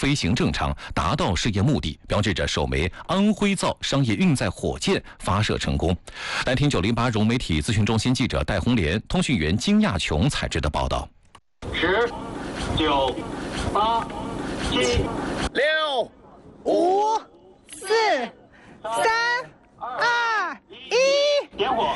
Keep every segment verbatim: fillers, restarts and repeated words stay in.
飞行正常，达到试验目的，标志着首枚安徽造商业运载火箭发射成功。来听九零八融媒体资讯中心记者戴红莲、通讯员金亚琼采制的报道。 十、九、八、七、 六、五、四、三、二、一， 点火。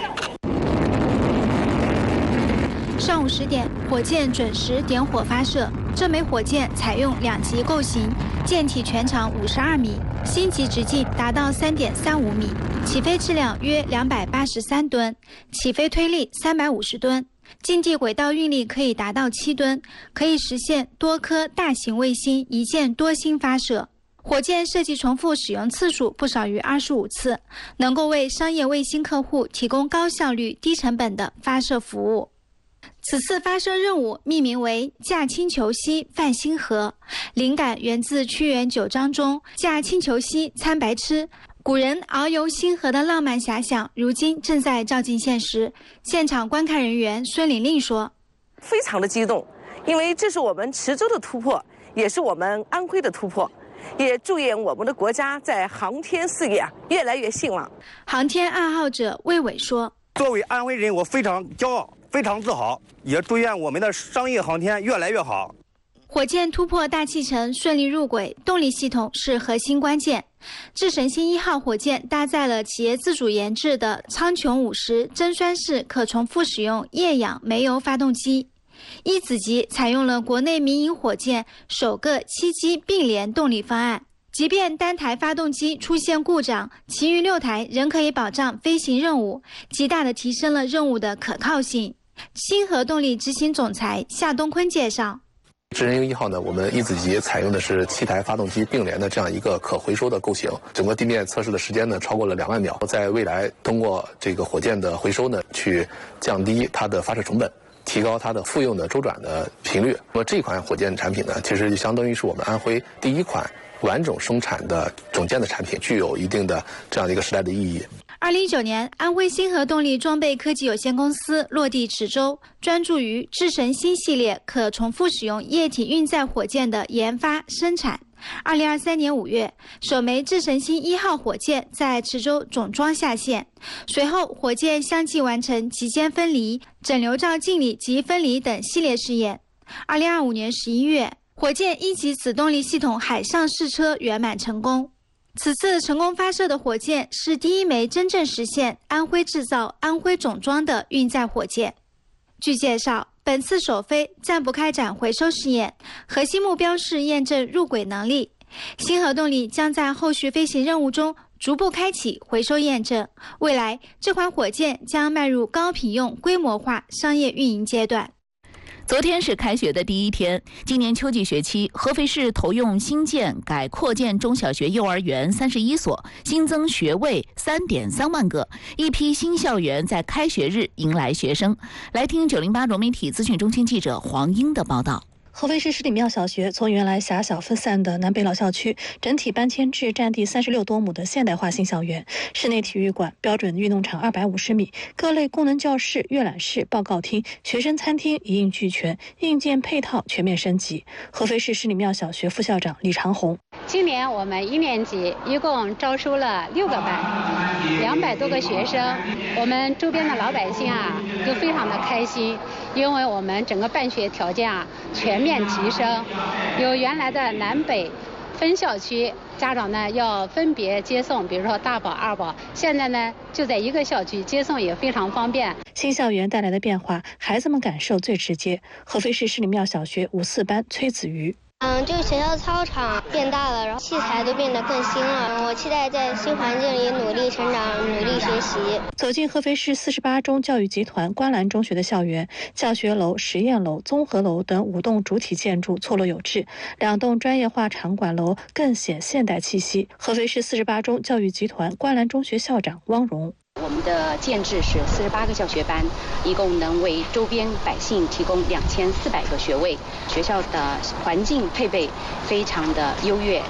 上午十点，火箭准时点火发射。这枚火箭采用两级构型，舰体全长五十二米，星级直径达到三点三五米，起飞质量约两百八十三吨，起飞推力三百五十吨，近地轨道运力可以达到七吨，可以实现多颗大型卫星一箭多星发射。火箭设计重复使用次数不少于二十五次，能够为商业卫星客户提供高效率、低成本的发射服务。此次发射任务命名为驾轻球兮泛星河，灵感源自屈原九章中驾轻球兮参白痴，古人遨游星河的浪漫遐想，如今正在照进现实。现场观看人员孙玲玲说：“ 非常的激动，因为这是我们池州的突破，也是我们安徽的突破。也祝愿我们的国家在航天事业越来越兴旺。” 航天爱好者魏伟说：“ 作为安徽人，我非常骄傲，非常自豪，也祝愿我们的商业航天越来越好。” 火箭突破大气层顺利入轨，动力系统是核心关键。智神星一号火箭搭载了企业自主研制的苍穹五十增酸式可重复使用液氧煤油发动机。一子级采用了国内民营火箭首个七机并联动力方案，即便单台发动机出现故障，其余六台仍可以保障飞行任务，极大地提升了任务的可靠性。星河动力执行总裁夏东坤介绍： 智神星一号呢，我们一子级采用的是七台发动机并联的这样一个可回收的构型，整个地面测试的时间呢超过了两万秒，在未来通过这个火箭的回收呢，去降低它的发射成本，提高它的复用的周转的频率。那么这款火箭产品呢，其实就相当于是我们安徽第一款完整生产的种箭的产品，具有一定的这样的一个时代的意义。 二零一九年，安徽星河动力装备科技有限公司落地池州，专注于智神星系列可重复使用液体运载火箭的研发生产。二零二三年五月，首枚智神星一号火箭在池州总装下线，随后火箭相继完成极间分离、整流罩敬礼及分离等系列试验。二零二五年十一月，火箭一级子动力系统海上试车圆满成功。此次成功发射的火箭是第一枚真正实现安徽制造、安徽总装的运载火箭。据介绍，本次首飞暂不开展回收试验，核心目标是验证入轨能力。星河动力将在后续飞行任务中逐步开启回收验证，未来这款火箭将迈入高品用规模化商业运营阶段。 昨天是开学的第一天，今年秋季学期，合肥市投用新建改扩建中小学、幼儿园三十一所，新增学位三点三万个，一批新校园在开学日迎来学生。来听九零八融媒体资讯中心记者黄英的报道。 合肥市十里庙小学从原来狭小分散的南北老校区，整体搬迁至占地三十六多亩的现代化新校园。室内体育馆、标准运动场二百五十米，各类功能教室、阅览室、报告厅、学生餐厅一应俱全，硬件配套全面升级。合肥市十里庙小学副校长李长红： 今年我们一年级一共招收了六个班，两百多个学生。我们周边的老百姓啊，都非常的开心，因为我们整个办学条件啊全面提升，有原来的南北分校区，家长呢要分别接送，比如说大宝、二宝，现在呢就在一个校区，接送也非常方便。 新校园带来的变化，孩子们感受最直接。合肥市十里庙小学五四班崔子瑜： 嗯，这个学校的操场变大了，然后器材都变得更新了。我期待在新环境里努力成长，努力学习。 走进合肥市四十八中教育集团观澜中学的校园，教学楼、实验楼、综合楼等五栋主体建筑错落有致，两栋专业化场馆楼更显现代气息。合肥市四十八中教育集团观澜中学校长汪荣： 我们的建制是四十八个教学班，一共能为周边百姓提供两千四百个学位。学校的环境配备非常的优越，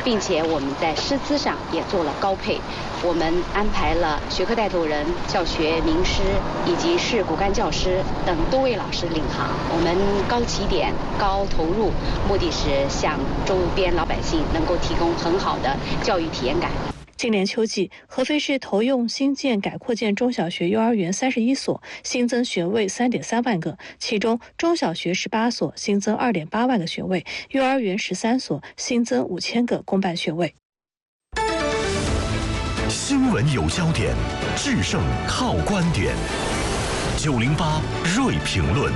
并且我们在师资上也做了高配。我们安排了学科带头人、教学名师以及市骨干教师等多位老师领航。我们高起点、高投入，目的是向周边老百姓能够提供很好的教育体验感。 今年秋季，合肥市投用新建改扩建中小学、幼儿园三十一所，新增学位三点三万个，其中中小学十八所，新增二点八万个学位；幼儿园十三所，新增五千个公办学位。 新闻有焦点，制胜靠观点。九零八锐评论。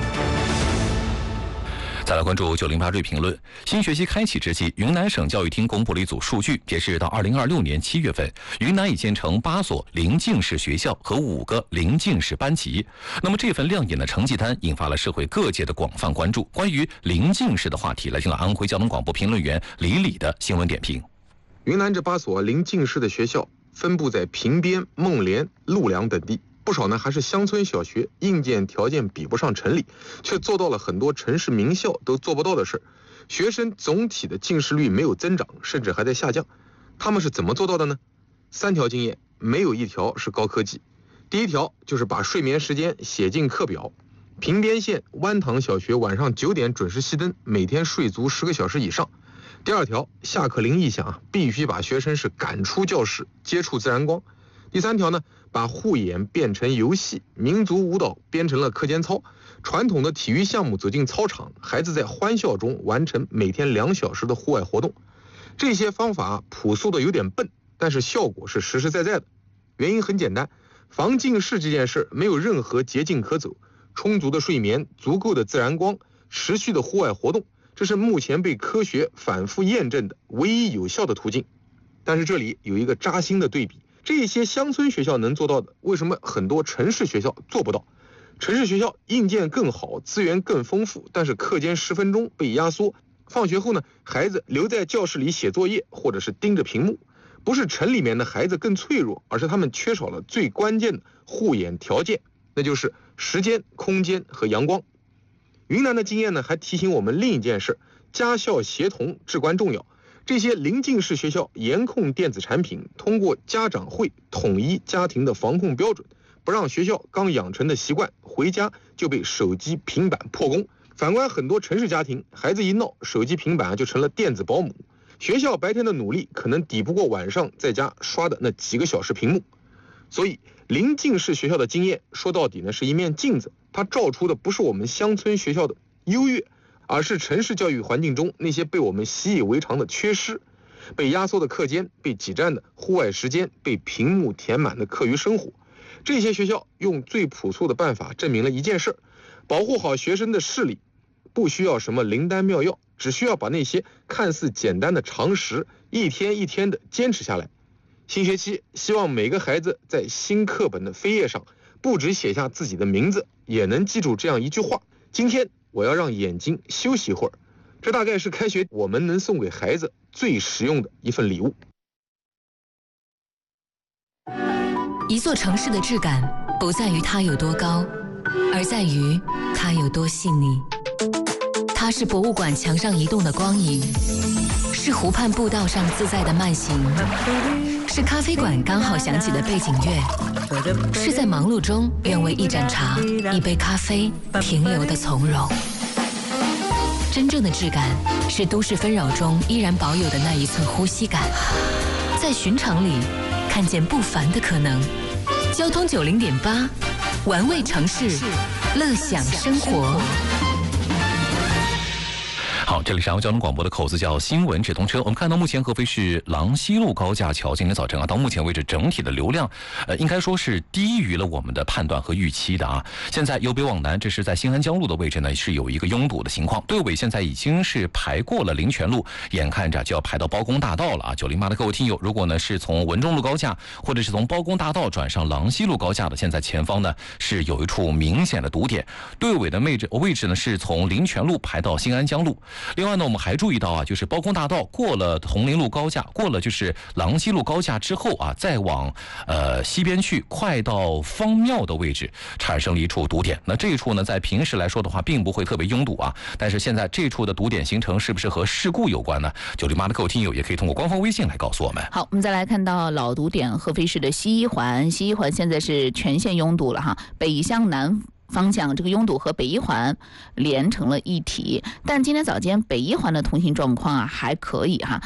再来关注九零八锐评论。新学期开启之际，云南省教育厅公布了一组数据，截至到二零二六年七月份，云南已建成八所临近式学校和五个临近式班级。那么这份亮眼的成绩单引发了社会各界的广泛关注。关于临近式的话题，来听了安徽交通广播评论员李李的新闻点评。 云南这八所临近式的学校分布在平边、孟连、陆良等地。不少呢还是乡村小学，硬件条件比不上城里，却做到了很多城市名校都做不到的事儿。学生总体的近视率没有增长，甚至还在下降。他们是怎么做到的呢？三条经验，没有一条是高科技。第一条就是把睡眠时间写进课表。平边县湾塘小学晚上九点准时熄灯，每天睡足十个小时以上。第二条，下课铃一响，必须把学生是赶出教室，接触自然光。第三条呢，把护眼变成游戏，民族舞蹈变成了课间操，传统的体育项目走进操场，孩子在欢笑中完成每天两小时的户外活动。这些方法朴素的有点笨，但是效果是实实在在的。原因很简单，防近视这件事没有任何捷径可走，充足的睡眠、足够的自然光、持续的户外活动，这是目前被科学反复验证的唯一有效的途径。但是这里有一个扎心的对比，这些乡村学校能做到的，为什么很多城市学校做不到？城市学校硬件更好，资源更丰富，但是课间十分钟被压缩，放学后呢，孩子留在教室里写作业，或者是盯着屏幕。不是城里面的孩子更脆弱，而是他们缺少了最关键的护眼条件，那就是时间、空间和阳光。云南的经验呢，还提醒我们另一件事，家校协同至关重要。这些临近式学校严控电子产品，通过家长会统一家庭的防控标准，不让学校刚养成的习惯回家就被手机平板破功。反观很多城市家庭，孩子一闹，手机平板就成了电子保姆，学校白天的努力可能抵不过晚上在家刷的那几个小时屏幕。所以临近式学校的经验说到底呢，是一面镜子，它照出的不是我们乡村学校的优越，而是城市教育环境中那些被我们习以为常的缺失，被压缩的课间，被挤占的户外时间，被屏幕填满的课余生活。这些学校用最朴素的办法证明了一件事，保护好学生的视力不需要什么灵丹妙药，只需要把那些看似简单的常识一天一天的坚持下来。新学期希望每个孩子在新课本的扉页上不只写下自己的名字，也能记住这样一句话：今天我要让眼睛休息一会儿。这大概是开学我们能送给孩子最实用的一份礼物。 一座城市的质感不在于它有多高，而在于它有多细腻。它是博物馆墙上移动的光影，是湖畔步道上自在的慢行，是咖啡馆刚好响起的背景乐，是在忙碌中愿为一盏茶、一杯咖啡停留的从容。真正的质感是都市纷扰中依然保有的那一寸呼吸感，在寻常里看见不凡的可能。交通九零点八，玩味城市，乐享生活。 好，这里是安徽交通广播的口子叫新闻直通车。我们看到目前合肥市郎西路高架桥今天早晨啊，到目前为止整体的流量，呃，应该说是低于了我们的判断和预期的啊。现在由北往南，这是在新安江路的位置呢，是有一个拥堵的情况。队尾现在已经是排过了灵泉路，眼看着就要排到包公大道了啊。九零八的各位听友，如果呢是从文中路高架或者是从包公大道转上郎西路高架的，现在前方呢是有一处明显的堵点。队尾的位置位置呢是从灵泉路排到新安江路。 另外呢，我们还注意到啊，就是包公大道过了铜陵路高架，过了就是郎西路高架之后啊，再往呃西边去，快到方庙的位置，产生了一处堵点。那这一处呢，在平时来说的话，并不会特别拥堵啊。但是现在这处的堵点形成，是不是和事故有关呢？九零八的各位听友也可以通过官方微信来告诉我们。 好，我们再来看到老堵点，合肥市的西一环，西一环现在是全线拥堵了哈，北向南方向这个拥堵和北一环连成了一体，但今天早间北一环的通行状况啊还可以哈，